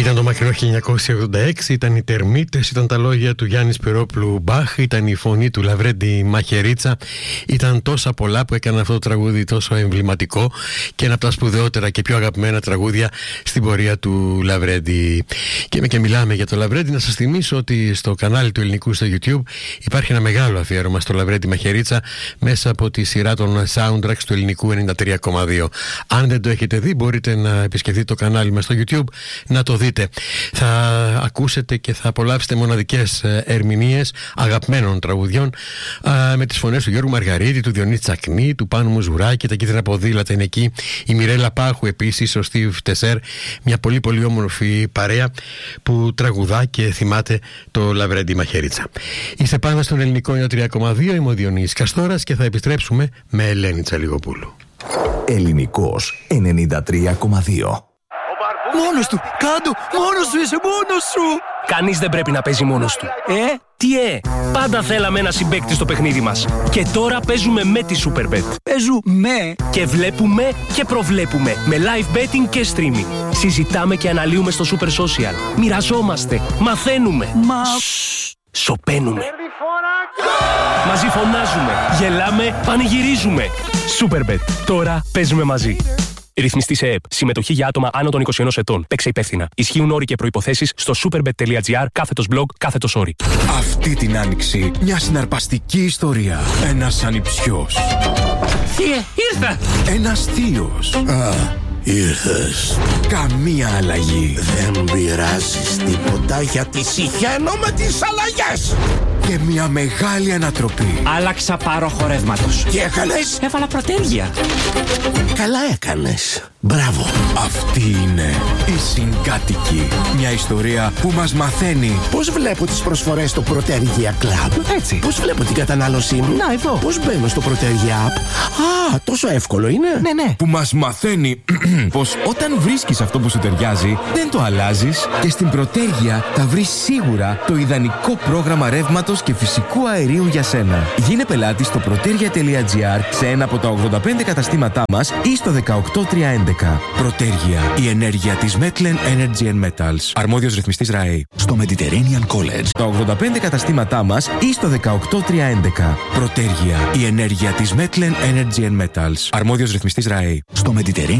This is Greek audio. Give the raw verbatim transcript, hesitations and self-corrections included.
Ήταν το μακρινό χίλια εννιακόσια ογδόντα έξι, ήταν οι Τερμίτες, ήταν τα λόγια του Γιάννη Σπυρόπουλου Μπαχ, ήταν η φωνή του Λαβρέντη Μαχαιρίτσα. Ήταν τόσα πολλά που έκανε αυτό το τραγούδι τόσο εμβληματικό και ένα από τα σπουδαιότερα και πιο αγαπημένα τραγούδια στην πορεία του Λαβρέντη. Και με και μιλάμε για το Λαβρέντη, να σας θυμίσω ότι στο κανάλι του Ελληνικού στο YouTube υπάρχει ένα μεγάλο αφιέρωμα στο Λαβρέντη Μαχαιρίτσα μέσα από τη σειρά των soundtracks του Ελληνικού ενενήντα τρία κόμμα δύο. Αν δεν το έχετε δει, μπορείτε να επισκεφτείτε το κανάλι μας στο YouTube να το δείτε. Θα ακούσετε και θα απολαύσετε μοναδικές ερμηνείες αγαπημένων τραγουδιών α, με τις φωνές του Γιώργου Μαργαρίτη, του Διονύση Τσακνή, του Πάνου Μουζουράκη, τα κίτρινα ποδήλατα είναι εκεί, η Μιρέλα Πάχου επίσης, ο Στίβ Τεσέρ, μια πολύ πολύ όμορφη παρέα που τραγουδά και θυμάται το Λαβρέντη Μαχαιρίτσα. Είστε πάντα στον Ελληνικό ενενήντα τρία κόμμα δύο, είμαι ο Διονύσης Καστόρας και θα επιστρέψουμε με Ελένη Τσαλιγοπούλου. Ελληνικός ενενήντα τρία κόμμα δύο. Μόνος του! Κάντο! Μόνος σου είσαι! Μόνος σου! Κανείς δεν πρέπει να παίζει μόνος του. Ε? Τι ε! Πάντα θέλαμε ένα συμπαίκτη στο παιχνίδι μας. Και τώρα παίζουμε με τη Superbet. Παίζουμε! Και βλέπουμε και προβλέπουμε. Με live betting και streaming. Συζητάμε και αναλύουμε στο Super Social. Μοιραζόμαστε. Μαθαίνουμε. Μα... Σοπαίνουμε. Μαζί φωνάζουμε. Γελάμε. Πανηγυρίζουμε. Superbet. Τώρα παίζουμε μαζί. Ρυθμιστή σε ΕΕΠ. Συμμετοχή για άτομα άνω των είκοσι ενός ετών. Παίξε υπεύθυνα. Ισχύουν όροι και προϋποθέσεις στο superbet.gr κάθετος blog κάθετος όροι. Αυτή την άνοιξη μια συναρπαστική ιστορία. Ένας ανιψιός. Θείε, ήρθα! Ένας θείος. Α, ήρθες. Καμία αλλαγή. Δεν πειράζεις τίποτα γιατί συχαίνω με τις αλλαγές. Και μια μεγάλη ανατροπή. Άλλαξα πάροχο ρεύματος. Τι έκανες? Έβαλα πρωτέργεια. Καλά έκανες. Μπράβο. Αυτή είναι η Συγκάτοικη. Μια ιστορία που μας μαθαίνει πώς βλέπω τις προσφορές στο Protergia Club. Έτσι. Πώς βλέπω την κατανάλωσή μου. Να, εδώ. Πώς μπαίνω στο Protergia App. Α, τόσο εύκολο είναι. Ναι, ναι. που μας μαθαίνει πως όταν βρίσκεις αυτό που σου ταιριάζει, δεν το αλλάζεις και στην Protergia θα βρεις σίγουρα το ιδανικό πρόγραμμα ρεύματος και φυσικού αερίου για σένα. Γίνε πελάτης στο protergia.gr σε ένα από τα ογδόντα πέντε καταστήματά μας ή στο δεκαοκτώ τριακόσια έντεκα. Protergia, η ενέργεια της Metlen Energy and Metals. Αρμόδιος ρυθμιστής ΡΑΕ. Στο Mediterranean College. Τα ογδόντα πέντε καταστήματά μας ή στο δεκαοκτώ τριακόσια έντεκα. Protergia, η ενέργεια της Metlen Energy and Metals. Αρμόδιος ρυθμιστής ΡΑΕ. Στο Mediterranean